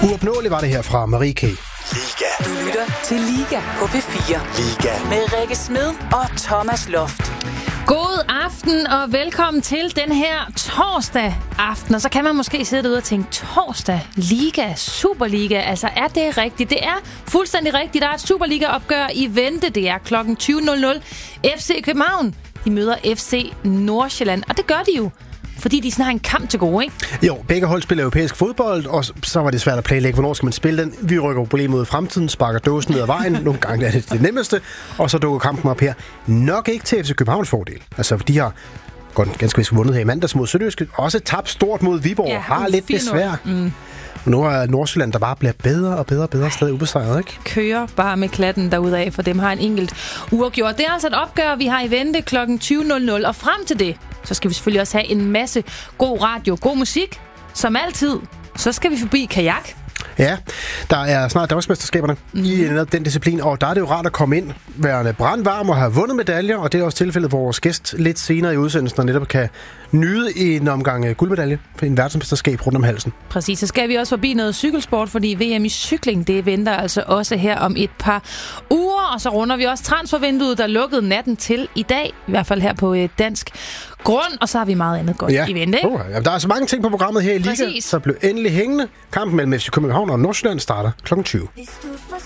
Uopnåelig var det her fra Marie K. Liga. Du lytter til Liga på P4. Liga. Med Rikke Smed og Thomas Loft. God aften og velkommen til den her torsdag aften. Og så kan man måske sidde derude og tænke, torsdag, Liga, Superliga, altså er det rigtigt? Det er fuldstændig rigtigt. Der er et Superliga-opgør i vente. Det er kl. 20.00. FC København, de møder FC Nordsjælland, og det gør de jo, fordi de sådan har en kamp til gode, ikke? Jo, begge hold spiller europæisk fodbold, og så var det svært at planlægge, hvornår skal man spille den. Vi rykker problemet ud i fremtiden, sparker dåsen ned ad vejen. Nogle gange er det nemmeste, og så dukker kampen op her. Nok ikke til FC Københavns fordel. Altså, for de har ganske vist vundet her i mandags mod Sønderjyske. Også tabt stort mod Viborg. Ja, har lidt besvær. Og nu er Nordsjælland, der bare bliver bedre og bedre stadig ubesejret, ikke? Kører bare med klatten derudaf, for dem har en enkelt uafgjort. Det er altså et opgør, vi har i vente kl. 20.00, og frem til det, så skal vi selvfølgelig også have en masse god radio, god musik. Som altid, så skal vi forbi kajak. Ja, der er snart Danmarksmesterskaberne i den disciplin, og der er det jo rart at komme ind, værende brandvarm og have vundet medaljer, og det er også tilfældet, hvor vores gæst lidt senere i udsendelsen, der netop kan nyde en omgang guldmedalje for en verdensmesterskab rundt om halsen. Præcis, så skal vi også forbi noget cykelsport, fordi VM i cykling, det venter altså også her om et par uger, og så runder vi også transfervinduet, der lukkede natten til i dag, i hvert fald her på dansk grund, og så har vi meget andet godt i vente, ikke? Der er så mange ting på programmet her i Liga, så blev endelig hængende. Kampen mellem FC København og Nordsjælland starter kl. 20.